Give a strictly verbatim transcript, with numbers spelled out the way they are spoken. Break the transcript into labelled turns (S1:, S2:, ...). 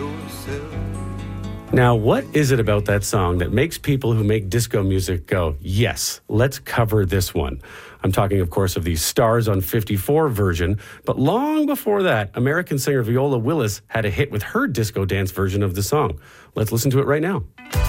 S1: Now, what is it about that song that makes people who make disco music go, yes, let's cover this one? I'm talking, of course, of the Stars on fifty-four version, but long before that, American singer Viola Willis had a hit with her disco dance version of the song. Let's listen to it right now.